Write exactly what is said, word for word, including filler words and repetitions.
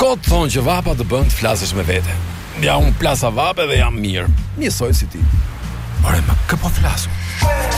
Shkot thonë që vapa të bën të flasësh me vete. Ja, unë plasa vape dhe jam mirë. Njësoj si ti. Ore, më kë po flasu?